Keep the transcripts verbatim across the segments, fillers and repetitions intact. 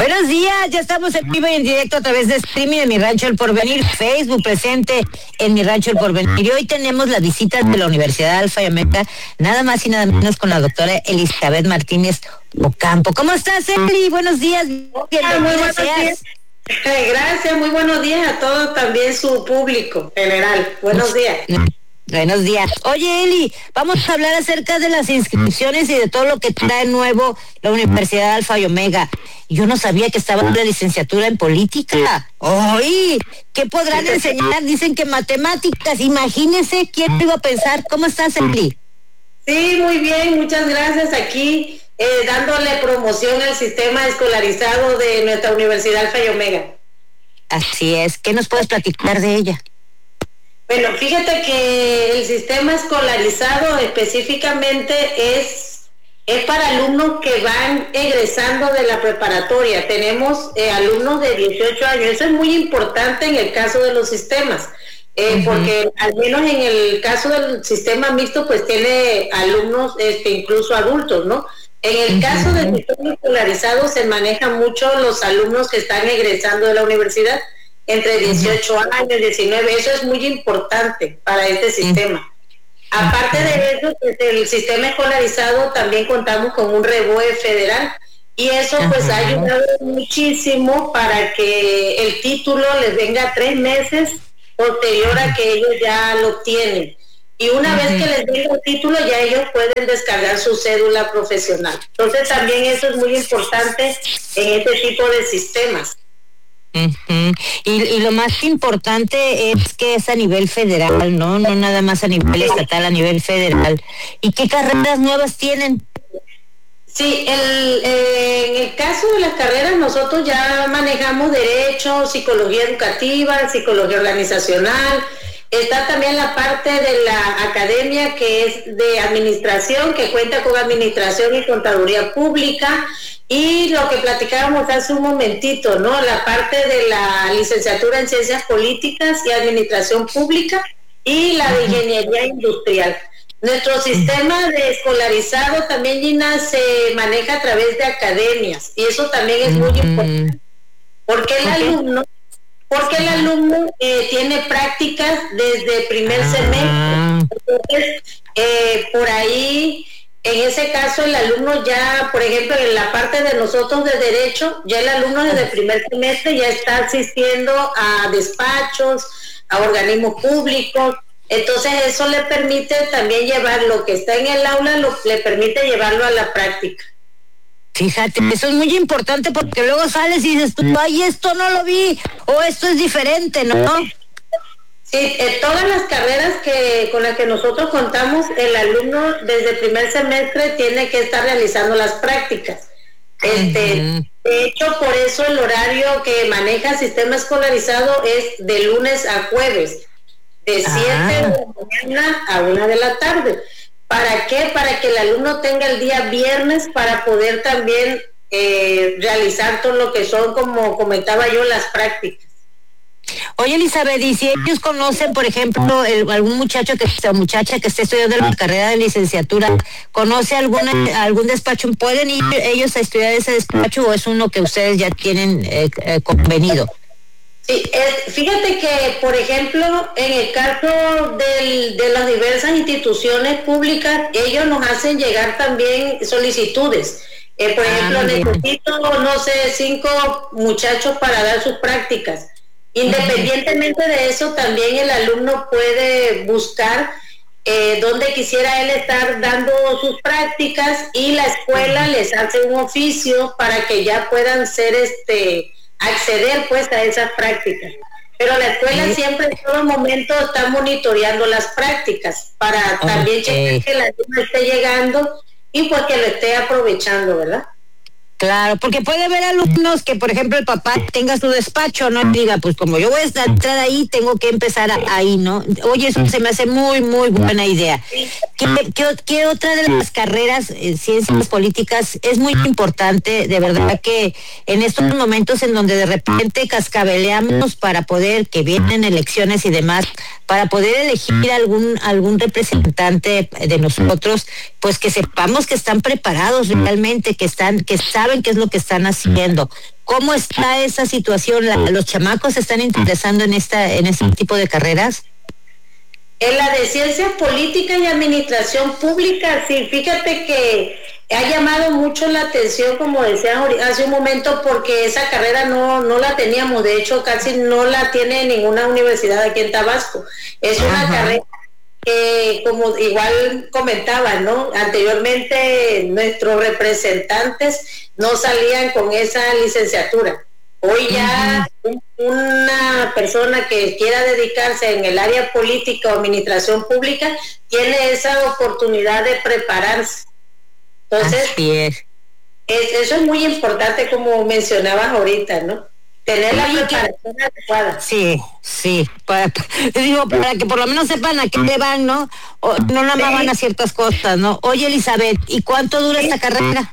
Buenos días, ya estamos en vivo y en directo a través de streaming de Mi Rancho El Porvenir, Facebook presente en Mi Rancho El Porvenir. Y hoy tenemos las visitas de la Universidad Alfa y Omega, nada más y nada menos con la doctora Elizabeth Martínez Ocampo. ¿Cómo estás, Eli? Buenos días. Hola, muy buenos días. Gracias, muy buenos días a todos, también su público general. Buenos días. Buenos días. Oye, Eli, vamos a hablar acerca de las inscripciones y de todo lo que trae nuevo la Universidad Alfa y Omega. Yo no sabía que estaba en la licenciatura en política. ¡Oye! ¿Qué podrán enseñar? Dicen que matemáticas. Imagínense quién iba a pensar. ¿Cómo estás, Eli? Sí, muy bien, muchas gracias. Aquí eh, dándole promoción al sistema escolarizado de nuestra Universidad Alfa y Omega. Así es. ¿Qué nos puedes platicar de ella? Bueno, fíjate que el sistema escolarizado específicamente es, es para alumnos que van egresando de la preparatoria. Tenemos eh, alumnos de dieciocho años. Eso es muy importante en el caso de los sistemas, eh, uh-huh. porque al menos en el caso del sistema mixto, pues tiene alumnos este, incluso adultos, ¿no? En el uh-huh. caso del sistema escolarizado se manejan mucho los alumnos que están egresando de la universidad, entre dieciocho uh-huh. años, diecinueve, eso es muy importante para este sistema. Uh-huh. Aparte de eso, desde el sistema escolarizado también contamos con un REBOE federal y eso uh-huh. pues ha ayudado muchísimo para que el título les venga tres meses posterior a que ellos ya lo obtienen. Y una uh-huh. vez que les venga el título, ya ellos pueden descargar su cédula profesional. Entonces también eso es muy importante en este tipo de sistemas. Uh-huh. y, y lo más importante es que es a nivel federal, ¿no? No nada más a nivel estatal, a nivel federal. ¿Y qué carreras nuevas tienen? Sí, el, eh, en el caso de las carreras nosotros ya manejamos derecho, psicología educativa, psicología organizacional. Está también la parte de la academia que es de administración, que cuenta con administración y contaduría pública. Y lo que platicábamos hace un momentito, ¿no? La parte de la licenciatura en Ciencias Políticas y Administración Pública y la de Ingeniería Industrial. Nuestro sistema de escolarizado también, Gina, se maneja a través de academias y eso también es muy importante. Porque el alumno, porque el alumno eh, tiene prácticas desde primer semestre. Entonces, eh, por ahí... En ese caso, el alumno ya, por ejemplo, en la parte de nosotros de Derecho, ya el alumno desde el primer semestre ya está asistiendo a despachos, a organismos públicos. Entonces, eso le permite también llevar lo que está en el aula, lo, le permite llevarlo a la práctica. Fíjate, eso es muy importante porque luego sales y dices tú, ay, esto no lo vi, o esto es diferente, ¿no? Sí, eh, todas las carreras que con las que nosotros contamos, el alumno desde el primer semestre tiene que estar realizando las prácticas. Este, uh-huh. De hecho, por eso el horario que maneja el sistema escolarizado es de lunes a jueves, de siete ah. de la mañana a una de la tarde. ¿Para qué? Para que el alumno tenga el día viernes para poder también eh, realizar todo lo que son, como comentaba yo, las prácticas. Oye, Elizabeth, y si ellos conocen, por ejemplo, el, algún muchacho que o muchacha que esté estudiando la carrera de licenciatura, ¿conoce alguna, algún despacho? ¿Pueden ir ellos a estudiar ese despacho o es uno que ustedes ya tienen eh, eh, convenido? Sí, es, fíjate que, por ejemplo, en el caso del, de las diversas instituciones públicas, ellos nos hacen llegar también solicitudes. Eh, por ejemplo, ah, necesito, no sé, cinco muchachos para dar sus prácticas. Independientemente de eso, también el alumno puede buscar eh, donde quisiera él estar dando sus prácticas y la escuela les hace un oficio para que ya puedan ser este acceder pues a esas prácticas. Pero la escuela siempre en todo momento está monitoreando las prácticas para okay. también checar que el alumno esté llegando y pues que lo esté aprovechando, ¿verdad? Claro, porque puede haber alumnos que, por ejemplo, el papá tenga su despacho, ¿no? Y diga, pues como yo voy a entrar ahí, tengo que empezar ahí, ¿no? Oye, eso se me hace muy, muy buena idea. ¿Qué, qué, qué otra de las carreras, eh, ciencias políticas, es muy importante? De verdad que en estos momentos en donde de repente cascabeleamos para poder, que vienen elecciones y demás, para poder elegir algún algún representante de nosotros, pues que sepamos que están preparados realmente, que están, que saben saben qué es lo que están haciendo. ¿Cómo está esa situación? ¿Los chamacos se están interesando en esta en este tipo de carreras? En la de Ciencias Políticas y Administración Pública, sí, fíjate que ha llamado mucho la atención, como decía hace un momento, porque esa carrera no, no la teníamos, de hecho casi no la tiene ninguna universidad aquí en Tabasco. Es una Ajá. carrera que, como igual comentaba, ¿no? Anteriormente nuestros representantes no salían con esa licenciatura. Hoy ya uh-huh. una persona que quiera dedicarse en el área política o administración pública tiene esa oportunidad de prepararse. Entonces, Así es. Es, eso es muy importante, como mencionabas ahorita, ¿no? Tener la preparación que, adecuada. Sí, sí. Para, digo, para que por lo menos sepan a qué le van, ¿no? O, no nada más van a ciertas cosas, ¿no? Oye, Elizabeth, ¿y cuánto dura sí. esta carrera?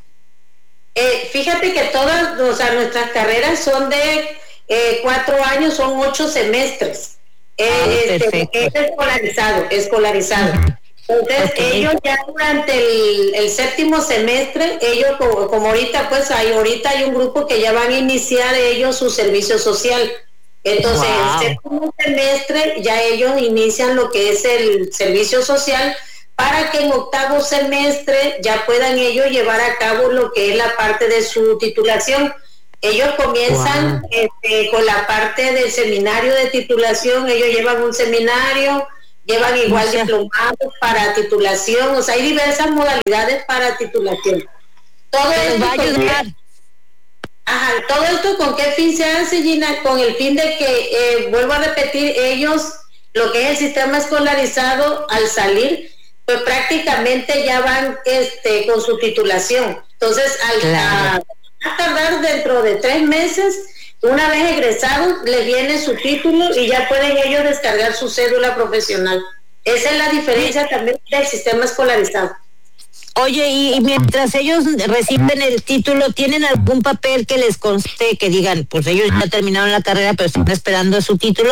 Eh, fíjate que todas, o sea, nuestras carreras son de eh, cuatro años, son ocho semestres. Eh, ah, este, es escolarizado, escolarizado. Entonces, okay. ellos ya durante el, el séptimo semestre, ellos como, como ahorita, pues hay ahorita hay un grupo que ya van a iniciar ellos su servicio social. Entonces, wow. el séptimo semestre ya ellos inician lo que es el servicio social, para que en octavo semestre ya puedan ellos llevar a cabo lo que es la parte de su titulación. Ellos comienzan wow. este, con la parte del seminario de titulación, ellos llevan un seminario, llevan igual sí. diplomados para titulación, o sea, hay diversas modalidades para titulación. Todo esto, va a ayudar. Con, ajá, todo esto con qué fin se hace, Gina, con el fin de que, eh, vuelvo a repetir, ellos, lo que es el sistema escolarizado, al salir, pues prácticamente ya van este con su titulación. Entonces, al claro. a, a tardar dentro de tres meses, una vez egresados, les viene su título y ya pueden ellos descargar su cédula profesional. Esa es la diferencia sí. también del sistema escolarizado. Oye, y, y mientras ellos reciben el título, ¿tienen algún papel que les conste que digan, pues ellos ya terminaron la carrera, pero están esperando su título?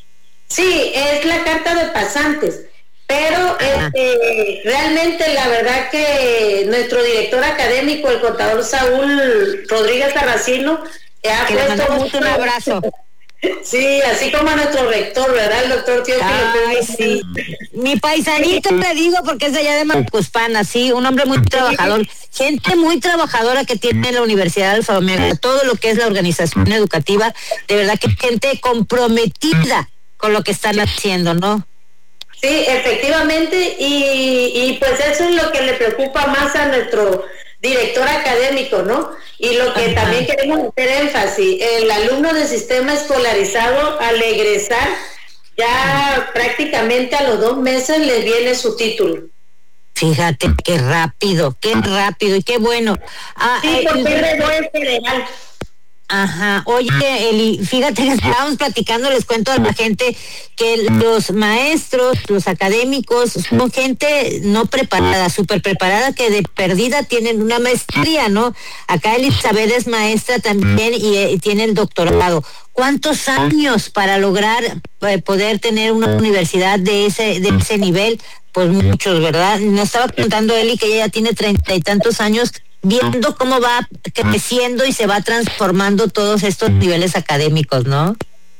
Sí, es la carta de pasantes. Pero este, realmente la verdad que nuestro director académico, el contador Saúl Rodríguez Carracino, ha que puesto mucho un abrazo. Sí, así como a nuestro rector, ¿verdad? El doctor Teófilo. Ay, sí. Mi paisanito le digo porque es de allá de Macuspana, sí, un hombre muy trabajador, gente muy trabajadora que tiene la Universidad de Alfa Omega, todo lo que es la organización educativa, de verdad que gente comprometida con lo que están haciendo, ¿no? Sí, efectivamente, y, y pues eso es lo que le preocupa más a nuestro director académico, ¿no? Y lo que Ajá. también queremos hacer énfasis, el alumno de sistema escolarizado al egresar, ya Ajá. prácticamente a los dos meses les viene su título. Fíjate, qué rápido, qué rápido y qué bueno. Ah, sí, porque eh, es federal. Ajá, oye, Eli, fíjate que estábamos platicando, les cuento a la gente que los maestros, los académicos, son gente no preparada, súper preparada, que de perdida tienen una maestría, ¿no? Acá Elizabeth es maestra también y, y tiene el doctorado. ¿Cuántos años para lograr eh, poder tener una universidad de ese, de ese nivel? Pues muchos, ¿verdad? Nos estaba contando Eli que ella ya tiene treinta y tantos años, viendo cómo va creciendo y se va transformando todos estos niveles académicos, ¿no?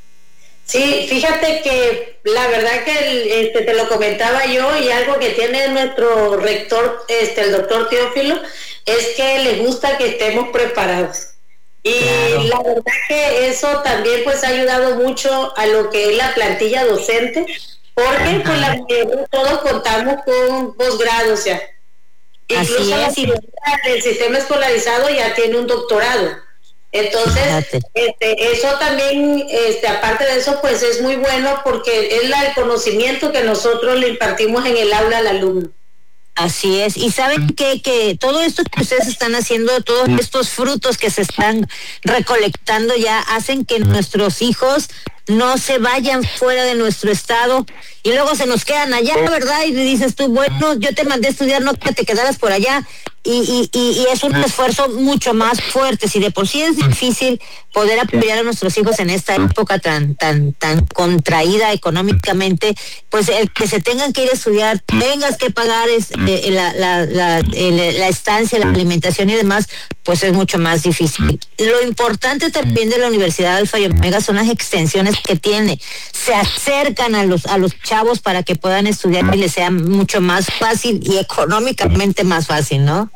Sí, fíjate que la verdad que el, este, te lo comentaba yo, y algo que tiene nuestro rector, este, el doctor Teófilo, es que le gusta que estemos preparados. Y claro. la verdad que eso también pues ha ayudado mucho a lo que es la plantilla docente, porque pues la, todos contamos con posgrados ya. Incluso la del sistema escolarizado ya tiene un doctorado. Entonces, este, eso también, este, aparte de eso, pues es muy bueno porque es la, el conocimiento que nosotros le impartimos en el aula al alumno. Así es, y saben que, que todo esto que ustedes están haciendo, todos estos frutos que se están recolectando ya hacen que nuestros hijos no se vayan fuera de nuestro estado y luego se nos quedan allá, ¿verdad? Y le dices tú, bueno, yo te mandé a estudiar, no que te quedaras por allá. y, y, y es un esfuerzo mucho más fuerte. Si de por sí es difícil poder apoyar a nuestros hijos en esta época tan tan tan contraída económicamente, pues el que se tengan que ir a estudiar, tengas que pagar es, eh, la, la, la, el, la estancia, la alimentación y demás, pues es mucho más difícil. Lo importante también de la Universidad Alfa y Omega son las extensiones que tiene. Se acercan a los a los chavos para que puedan estudiar y les sea mucho más fácil y económicamente más fácil, ¿no?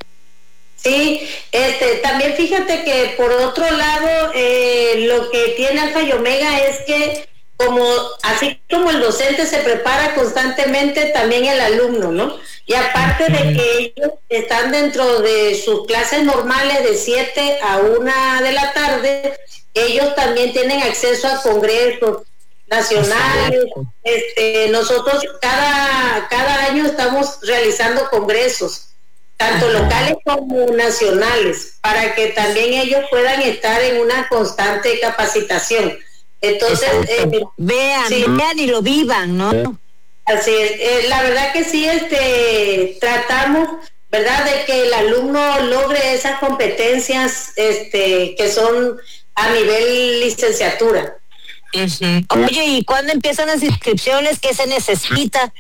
Sí, este, también fíjate que por otro lado, eh, lo que tiene Alfa y Omega es que como así como el docente se prepara constantemente, también el alumno, ¿no? Y aparte de que ellos están dentro de sus clases normales de siete a una de la tarde, ellos también tienen acceso a congresos nacionales. Este, nosotros cada, cada año estamos realizando congresos, tanto locales como nacionales, para que también ellos puedan estar en una constante capacitación. Entonces, eh, vean, sí, vean y lo vivan, ¿no? Así es, eh, la verdad que sí, este, tratamos, ¿verdad?, de que el alumno logre esas competencias, este, que son a nivel licenciatura. Uh-huh. Oye, ¿y cuándo empiezan las inscripciones? ¿Qué se necesita?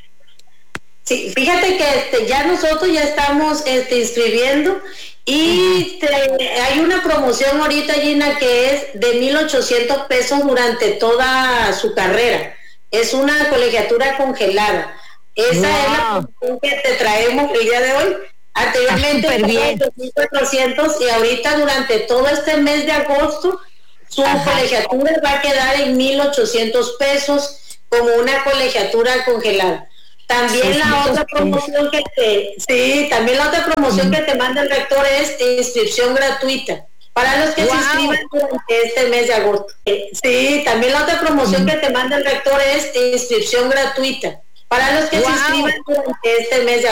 Sí, fíjate que este, ya nosotros ya estamos este, inscribiendo y te, hay una promoción ahorita, Gina, que es de mil ochocientos pesos durante toda su carrera. Es una colegiatura congelada. Esa wow. es la promoción que te traemos el día de hoy. Anteriormente era de mil cuatrocientos y ahorita durante todo este mes de agosto su Ajá. colegiatura va a quedar en mil ochocientos pesos como una colegiatura congelada. También sí, la otra promoción que te, sí, también la otra promoción mm. que te manda el rector es inscripción gratuita para los que wow. se inscriban durante este mes de agosto. Sí, también la otra promoción mm. que te manda el rector es inscripción gratuita para los que wow. se inscriban durante este mes de agosto.